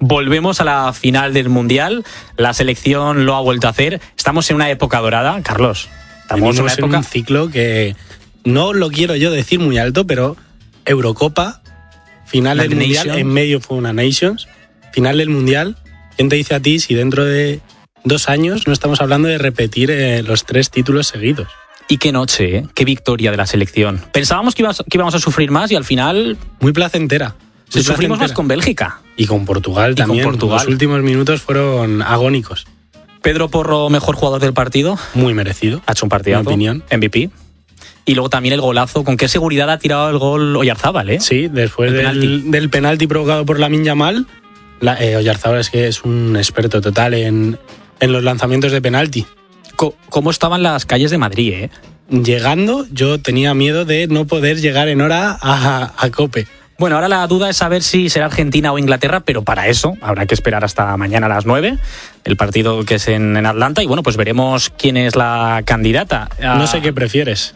Volvemos a la final del Mundial. La selección lo ha vuelto a hacer. Estamos en una época dorada, Carlos. Estamos en un ciclo que no lo quiero yo decir muy alto, pero Eurocopa, final del Mundial, en medio fue una Nations, final del Mundial. ¿Quién te dice a ti si dentro de 2 años no estamos hablando de repetir los 3 títulos seguidos? Y qué noche, ¿eh? Qué victoria de la selección. Pensábamos que íbamos a sufrir más y al final... Muy placentera. Sufrimos más con Bélgica. Y con Portugal también. Los últimos minutos fueron agónicos. Pedro Porro, mejor jugador del partido. Muy merecido. Ha hecho un partidazo. En mi opinión. MVP. Y luego también el golazo. ¿Con qué seguridad ha tirado el gol Oyarzábal, eh? Sí, después del penalti provocado por Lamine Yamal. Oyarzábal es que es un experto total en los lanzamientos de penalti. ¿Cómo estaban las calles de Madrid, eh? Llegando, yo tenía miedo de no poder llegar en hora a COPE. Bueno, ahora la duda es saber si será Argentina o Inglaterra, pero para eso habrá que esperar hasta mañana a las 9, el partido que es en Atlanta, y bueno, pues veremos quién es la candidata. No sé qué prefieres.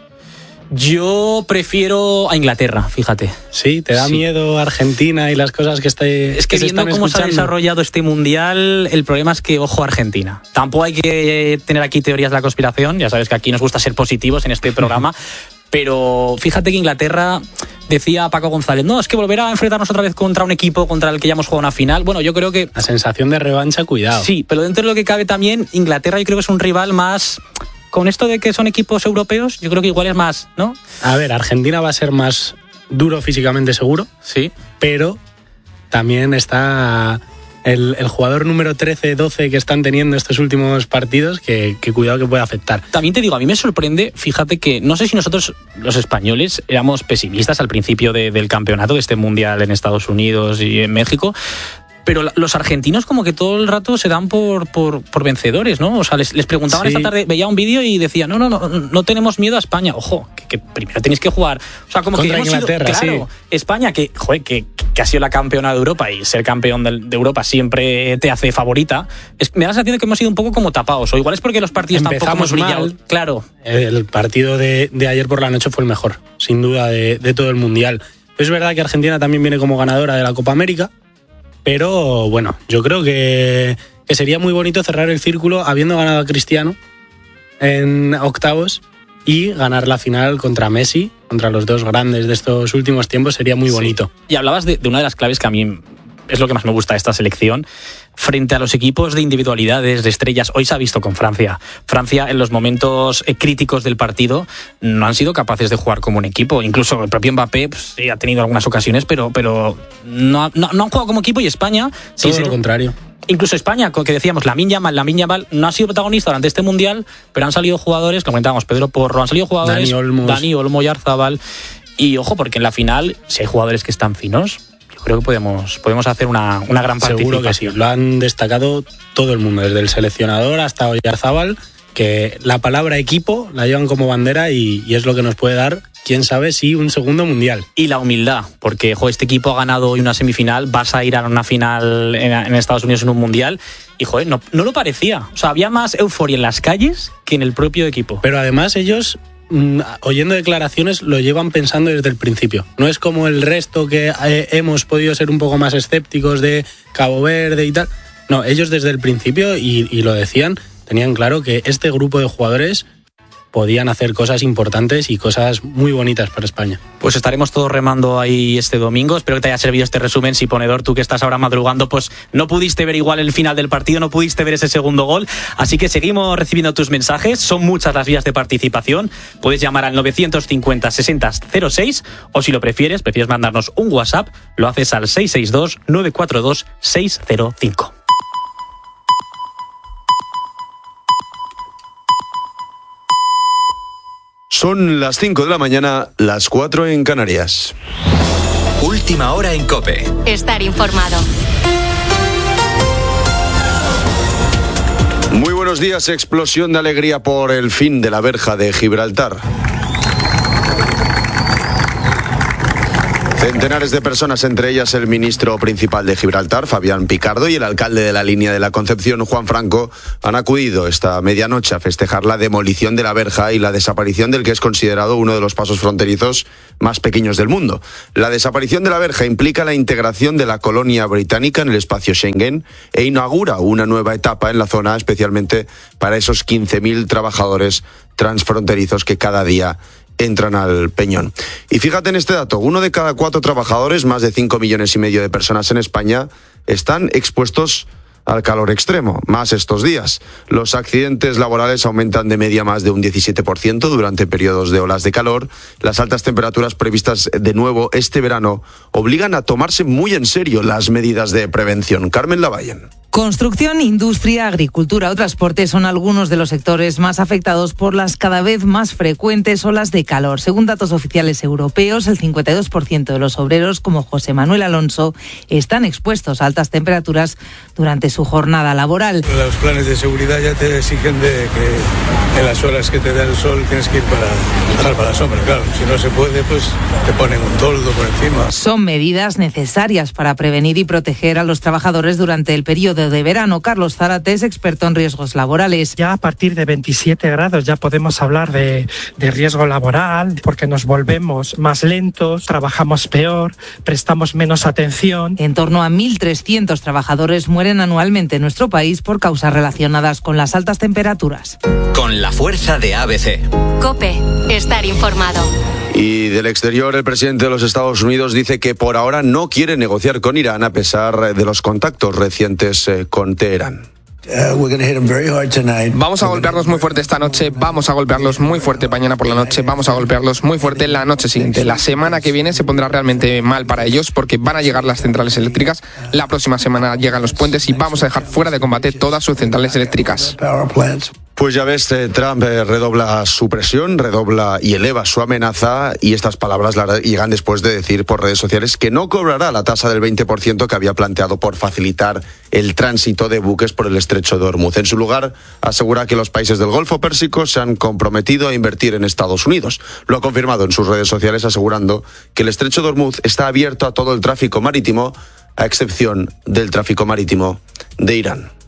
Yo prefiero a Inglaterra, fíjate. Sí, ¿te da miedo Argentina y las cosas que Es que viendo cómo se ha desarrollado este Mundial, el problema es que, ojo, Argentina. Tampoco hay que tener aquí teorías de la conspiración, ya sabes que aquí nos gusta ser positivos en este programa, pero fíjate que Inglaterra, decía Paco González, no, es que volverá a enfrentarnos otra vez contra un equipo contra el que ya hemos jugado una final. Bueno, yo creo que... La sensación de revancha, cuidado. Sí, pero dentro de lo que cabe también, Inglaterra yo creo que es un rival más... Con esto de que son equipos europeos, yo creo que igual es más, ¿no? A ver, Argentina va a ser más duro físicamente seguro, sí, pero también está el jugador número 13-12 que están teniendo estos últimos partidos, que cuidado que puede afectar. También te digo, a mí me sorprende, fíjate que no sé si nosotros, los españoles, éramos pesimistas al principio del campeonato, de este Mundial en Estados Unidos y en México, pero los argentinos como que todo el rato se dan por vencedores, ¿no? O sea, les preguntaban esta tarde, veía un vídeo y decía, no tenemos miedo a España. Ojo, que primero tenéis que jugar. O sea, como contra que hemos Inglaterra, sido, claro, sí. España, que ha sido la campeona de Europa, y ser campeón de Europa siempre te hace favorita. Me da la sensación de que hemos sido un poco como tapados, o igual es porque los partidos tampoco hemos brillado. Claro. El partido de ayer por la noche fue el mejor, sin duda, de todo el Mundial. Es verdad que Argentina también viene como ganadora de la Copa América, pero bueno, yo creo que sería muy bonito cerrar el círculo habiendo ganado a Cristiano en octavos y ganar la final contra Messi, contra los dos grandes de estos últimos tiempos, sería muy bonito. Sí. Y hablabas de una de las claves que a mí es lo que más me gusta de esta selección, frente a los equipos de individualidades, de estrellas. Hoy se ha visto con Francia. Francia, en los momentos críticos del partido, no han sido capaces de jugar como un equipo. Incluso el propio Mbappé sí ha tenido algunas ocasiones, pero no han jugado como equipo, y España... Todo lo contrario. Incluso España, que decíamos, Lamine Yamal no ha sido protagonista durante este Mundial, pero han salido jugadores, lo comentábamos, Pedro Porro, han salido jugadores... Dani Olmo, Oyarzábal. Y ojo, porque en la final, si hay jugadores que están finos, creo que podemos hacer una gran participación. Seguro que sí, lo han destacado todo el mundo, desde el seleccionador hasta Oyarzábal, que la palabra equipo la llevan como bandera y es lo que nos puede dar, quién sabe, si un segundo Mundial. Y la humildad, porque este equipo ha ganado hoy una semifinal, vas a ir a una final en Estados Unidos en un Mundial, y no lo parecía. O sea, había más euforia en las calles que en el propio equipo. Pero además ellos, oyendo declaraciones, lo llevan pensando desde el principio. No es como el resto que hemos podido ser un poco más escépticos de Cabo Verde y tal. No, ellos desde el principio, y lo decían, tenían claro que este grupo de jugadores podían hacer cosas importantes y cosas muy bonitas para España. Pues estaremos todos remando ahí este domingo. Espero que te haya servido este resumen. Si, ponedor, tú que estás ahora madrugando, pues no pudiste ver igual el final del partido, no pudiste ver ese segundo gol. Así que seguimos recibiendo tus mensajes. Son muchas las vías de participación. Puedes llamar al 950 60 06, o si lo prefieres mandarnos un WhatsApp, lo haces al 662 942 605. Son las 5 de la mañana, las 4 en Canarias. Última hora en COPE. Estar informado. Muy buenos días. Explosión de alegría por el fin de la verja de Gibraltar. Centenares de personas, entre ellas el ministro principal de Gibraltar, Fabián Picardo, y el alcalde de la línea de la Concepción, Juan Franco, han acudido esta medianoche a festejar la demolición de la verja y la desaparición del que es considerado uno de los pasos fronterizos más pequeños del mundo. La desaparición de la verja implica la integración de la colonia británica en el espacio Schengen e inaugura una nueva etapa en la zona, especialmente para esos 15.000 trabajadores transfronterizos que cada día entran al Peñón. Y fíjate en este dato, 1 de cada 4 trabajadores, más de 5,5 millones de personas en España, están expuestos al calor extremo, más estos días. Los accidentes laborales aumentan de media más de un 17% durante periodos de olas de calor. Las altas temperaturas previstas de nuevo este verano obligan a tomarse muy en serio las medidas de prevención. Carmen Lavallen. Construcción, industria, agricultura o transporte son algunos de los sectores más afectados por las cada vez más frecuentes olas de calor. Según datos oficiales europeos, el 52% de los obreros, como José Manuel Alonso, están expuestos a altas temperaturas durante su jornada laboral. Los planes de seguridad ya te exigen de que en las horas que te da el sol tienes que ir para la sombra. Claro, si no se puede, pues te ponen un toldo por encima. Son medidas necesarias para prevenir y proteger a los trabajadores durante el periodo de verano. Carlos Zárate es experto en riesgos laborales. Ya a partir de 27 grados ya podemos hablar de riesgo laboral, porque nos volvemos más lentos, trabajamos peor, prestamos menos atención. En torno a 1.300 trabajadores mueren anualmente en nuestro país por causas relacionadas con las altas temperaturas. Con la fuerza de ABC. COPE, estar informado. Y del exterior, el presidente de los Estados Unidos dice que por ahora no quiere negociar con Irán a pesar de los contactos recientes con Teherán. Vamos a golpearlos muy fuerte esta noche, vamos a golpearlos muy fuerte mañana por la noche, vamos a golpearlos muy fuerte la noche siguiente. La semana que viene se pondrá realmente mal para ellos porque van a llegar las centrales eléctricas, la próxima semana llegan los puentes y vamos a dejar fuera de combate todas sus centrales eléctricas. Pues ya ves, Trump redobla su presión, redobla y eleva su amenaza, y estas palabras llegan después de decir por redes sociales que no cobrará la tasa del 20% que había planteado por facilitar el tránsito de buques por el estrecho de Hormuz. En su lugar, asegura que los países del Golfo Pérsico se han comprometido a invertir en Estados Unidos. Lo ha confirmado en sus redes sociales, asegurando que el estrecho de Hormuz está abierto a todo el tráfico marítimo, a excepción del tráfico marítimo de Irán.